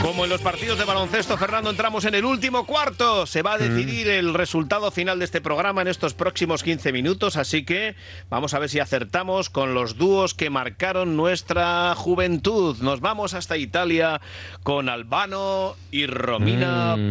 Como en los partidos de baloncesto, Fernando, entramos en el último cuarto. Se va a decidir el resultado final de este programa en estos próximos 15 minutos, así que vamos a ver si acertamos con los dúos que marcaron nuestra juventud. Nos vamos hasta Italia con Albano y Romina